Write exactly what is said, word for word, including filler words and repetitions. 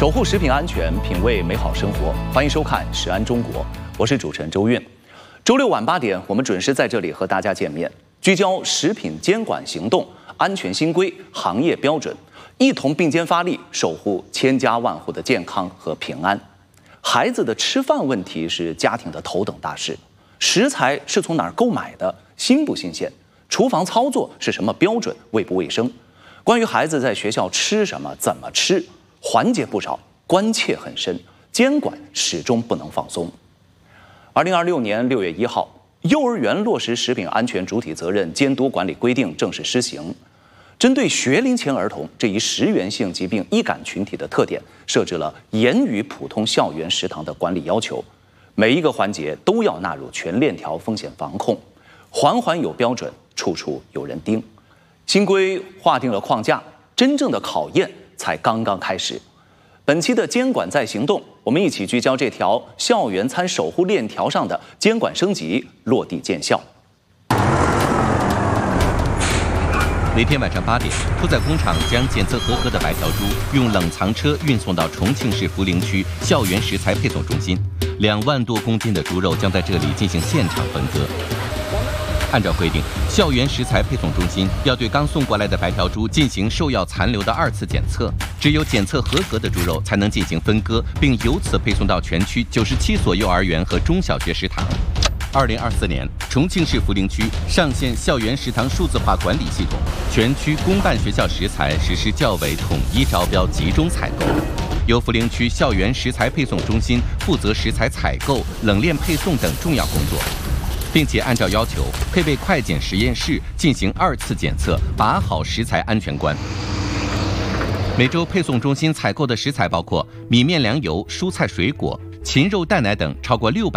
守护食品安全，品味美好生活。欢迎收看《食安中国》，我是主持人周韵。周六晚八点，我们准时在这里和大家见面，聚焦食品监管行动、安全新规、行业标准，一同并肩发力，守护千家万户的健康和平安。孩子的吃饭问题是家庭的头等大事，食材是从哪儿购买的，新不新鲜？厨房操作是什么标准，卫不卫生？关于孩子在学校吃什么、怎么吃，环节不少，关切很深，监管始终不能放松。二零二六年六月一号，幼儿园落实食品安全主体责任监督管理规定正式施行。针对学龄前儿童这一食源性疾病易感群体的特点，设置了严于普通校园食堂的管理要求，每一个环节都要纳入全链条风险防控，环环有标准，处处有人盯。新规划定了框架，真正的考验才刚刚开始。本期的监管在行动，我们一起聚焦这条校园餐守护链条上的监管升级落地见效。 每天晚上八点，屠宰工厂将检测合格的白条猪用冷藏车运送到重庆市涪陵区校园食材配送中心，两万多公斤的猪肉将在这里进行现场分割。按照规定，校园食材配送中心要对刚送过来的白条猪进行兽药残留的二次检测，只有检测合格的猪肉才能进行分割，并由此配送到全区九十七所幼儿园和中小学食堂。二零二四年，重庆市涪陵区上线校园食堂数字化管理系统，全区公办学校食材实施教委统一招标、集中采购，由涪陵区校园食材配送中心负责食材采购、冷链配送等重要工作，并且按照要求配备快检实验室进行二次检测，把好食材安全关。每周配送中心采购的食材包括米面粮油、蔬菜水果、禽肉蛋奶等超过六百